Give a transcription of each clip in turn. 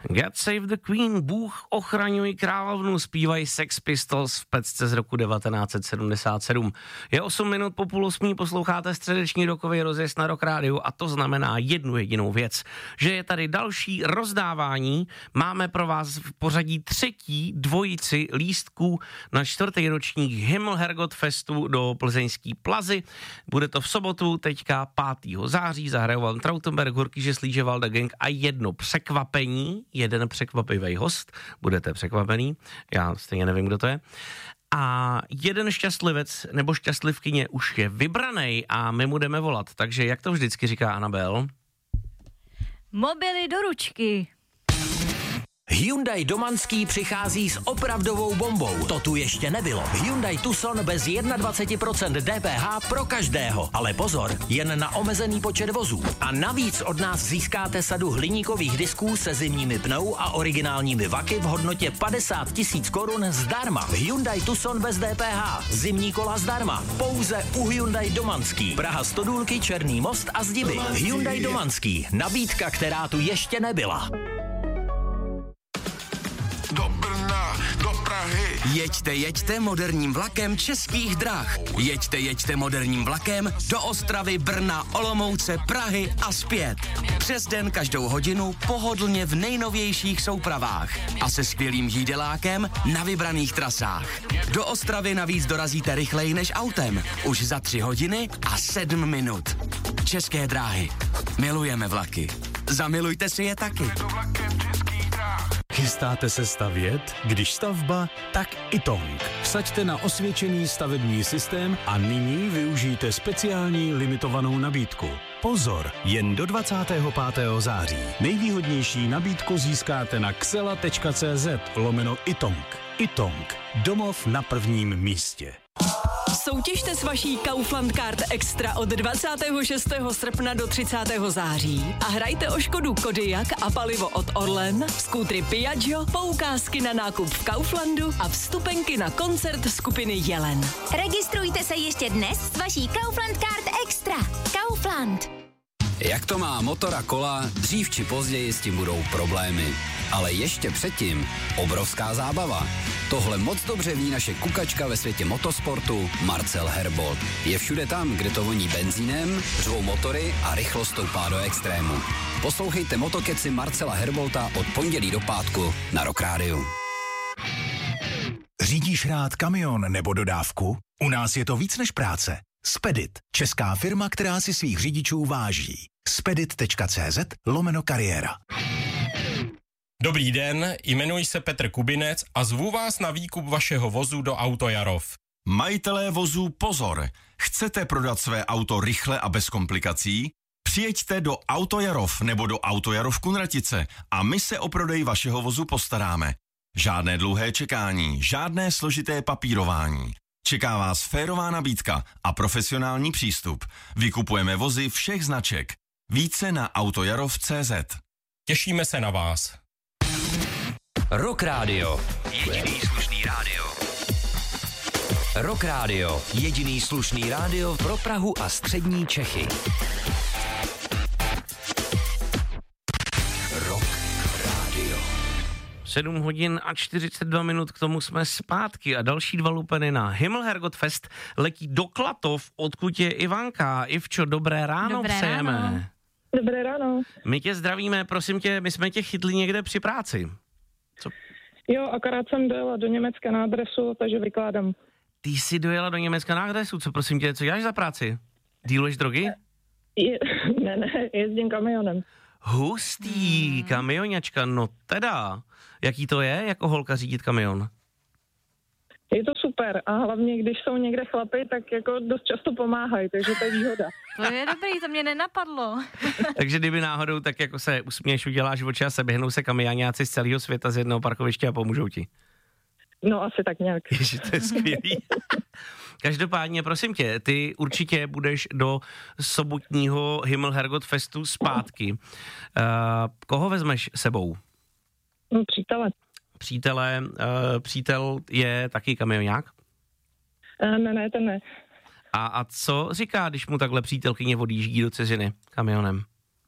God Save the Queen, Bůh ochraňuj královnu, zpívají Sex Pistols v pecce z roku 1977. Je 8 minut po 7:30, posloucháte středeční rokový rozjezd na Rock Rádiu a to znamená jednu jedinou věc, že je tady další rozdávání. Máme pro vás v pořadí třetí dvojici lístků na 4. ročník Himmel-Hergot Festu do plzeňský Plazy. Bude to v sobotu, teďka 5. září, zahrajou vám Trautenberg, Horký Žeslíže, Valda Gang a jedno překvapení, jeden překvapivý host, budete překvapený, já stejně nevím, kdo to je. A jeden šťastlivec nebo šťastlivkyně už je vybranej a my mu jdeme volat, takže jak to vždycky říká Anabel? Mobily do ručky. Hyundai Domanský přichází s opravdovou bombou. To tu ještě nebylo. Hyundai Tucson bez 21% DPH pro každého. Ale pozor, jen na omezený počet vozů. A navíc od nás získáte sadu hliníkových disků se zimními pnou a originálními vaky v hodnotě 50 000 korun zdarma. Hyundai Tucson bez DPH. Zimní kola zdarma. Pouze u Hyundai Domanský. Praha Stodůlky, Černý most a Zdiby. Hyundai Domanský. Nabídka, která tu ještě nebyla. Do Brna, do Prahy. Jeďte moderním vlakem Českých drah. Jeďte moderním vlakem do Ostravy, Brna, Olomouce, Prahy a zpět. Přes den každou hodinu pohodlně v nejnovějších soupravách a se skvělým jídelákem na vybraných trasách. Do Ostravy navíc dorazíte rychleji než autem. Už za 3 hodiny a 7 minut. České dráhy. Milujeme vlaky. Zamilujte si je taky. Chystáte se stavět? Když stavba, tak Itong. Vsaďte na osvědčený stavební systém a nyní využijte speciální limitovanou nabídku. Pozor, jen do 25. září. Nejvýhodnější nabídku získáte na xela.cz/Itong. Itong. Domov na prvním místě. Soutěžte s vaší Kaufland Card Extra od 26. srpna do 30. září a hrajte o Škodu Kodiaq a palivo od Orlen, skútry Piaggio, poukázky na nákup v Kauflandu a vstupenky na koncert skupiny Jelen. Registrujte se ještě dnes s vaší Kaufland Card Extra. Kaufland. Jak to má motor a kola, dřív či později s tím budou problémy. Ale ještě předtím obrovská zábava. Tohle moc dobře ví naše kukačka ve světě motosportu Marcel Herbold. Je všude tam, kde to voní benzínem, řvou motory a rychlost stoupá do extrému. Poslouchejte Motokeci Marcela Herbolta od pondělí do pátku na Rock Rádiu. Řídíš rád kamion nebo dodávku? U nás je to víc než práce. Spedit, česká firma, která si svých řidičů váží. Spedit.cz/kariéra. Dobrý den, jmenuji se Petr Kubinec a zvu vás na výkup vašeho vozu do Auto Jarov. Majitelé vozů pozor! Chcete prodat své auto rychle a bez komplikací? Přijeďte do Auto Jarov nebo do Auto Jarov Kunratice a my se o prodej vašeho vozu postaráme. Žádné dlouhé čekání, žádné složité papírování. Čeká vás férová nabídka a profesionální přístup. Vykupujeme vozy všech značek. Více na autojarov.cz. Těšíme se na vás. Rock Rádio. Jediný slušný rádio. Rock Rádio. Jediný slušný rádio pro Prahu a střední Čechy. Rock Rádio. 7 hodin a 42 minut, k tomu jsme zpátky a další 2 lupeny na Himmel-Hergot Fest letí do Klatov, odkud je Ivanka. Ivčo, dobré ráno přejeme. Ráno. Dobré ráno. My tě zdravíme, prosím tě, my jsme tě chytli někde při práci. Co? Jo, akorát jsem dojela do Německa na adresu, takže vykládám. Ty jsi dojela do Německa na adresu, co prosím tě, co děláš za práci? Díluješ drogy? Ne, jezdím kamionem. Hustý, kamioňačka, no teda. Jaký to je, jako holka řídit kamion? Je to super a hlavně, když jsou někde chlapy, tak jako dost často pomáhají, takže to je výhoda. To je dobrý, to mě nenapadlo. Takže kdyby náhodou tak jako se usměješ, uděláš oči a seběhnou se kamioňáci z celého světa z jednoho parkoviště a pomůžou ti. No asi tak nějak. Ježi, to je skvělý. Každopádně, prosím tě, ty určitě budeš do sobotního Himmel-Hergot Festu zpátky. Koho vezmeš sebou? No, přítele. Přítel je taky kamionák? Ne, ten ne. A co říká, když mu takhle přítelkyně odjíždí do ciziny kamionem?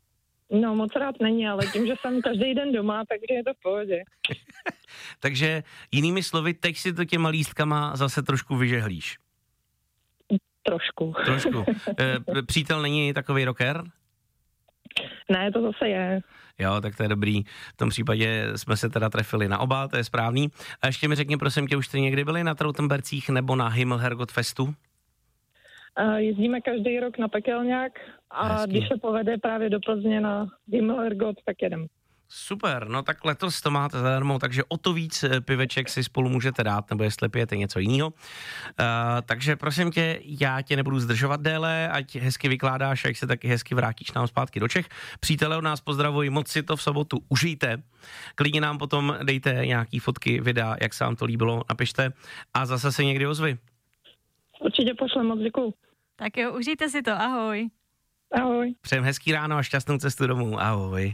No, moc rád není, ale tím, že jsem každý den doma, takže je to v pohodě. Takže jinými slovy, teď si to těma lístkama zase trošku vyžehlíš. Trošku. Přítel není takový rocker? Ne, to zase je. Jo, tak to je dobrý. V tom případě jsme se teda trefili na oba, to je správný. A ještě mi řekni, prosím tě, už jste někdy byli na Trautenbercích nebo na Himmelherrgott Festu? Jezdíme každý rok na Pekelňák a hezky. Když se povede právě do Plzně na Himmelhergott, tak jedem. Super, no tak letos to máte zadarmo, takže o to víc piveček si spolu můžete dát, nebo jestli pijete něco jiného. Takže prosím tě, já tě nebudu zdržovat déle, ať hezky vykládáš, ať se taky hezky vrátíš nám zpátky do Čech. Přátelé od nás pozdravuji, moc si to v sobotu užijte. Klidně nám potom dejte nějaký fotky, videa, jak se vám to líbilo, napište a zase se někdy ozvi. Určitě pošlem, moc děkuju. Tak jo, užijte si to, ahoj. Ahoj. Přejem hezký ráno a šťastnou cestu domů, ahoj.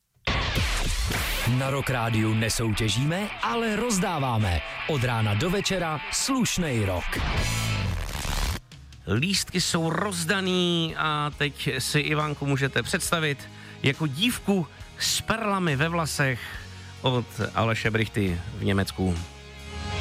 Na Rock Rádiu nesoutěžíme, ale rozdáváme. Od rána do večera slušnej rock. Lístky jsou rozdaný a teď si Ivanku můžete představit jako dívku s perlami ve vlasech od Aleše Brichty v Německu.